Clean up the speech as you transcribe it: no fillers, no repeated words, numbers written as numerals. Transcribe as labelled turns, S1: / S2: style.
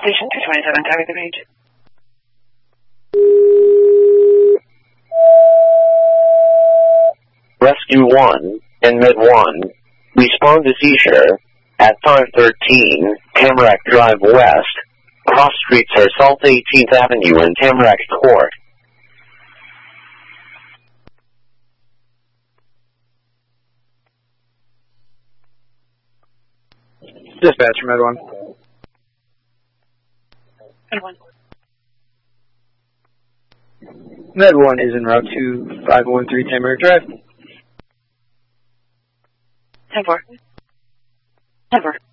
S1: Station 227, target the range.
S2: Rescue 1 and Med 1, respond to seizure at 513 Tamarack Drive West. Cross streets are South 18th Avenue and Tamarack Court.
S3: Dispatch, Med 1.
S1: Med 1.
S3: Med 1 is en route to 513 Tamarack Drive.
S1: 10-4. 10-4.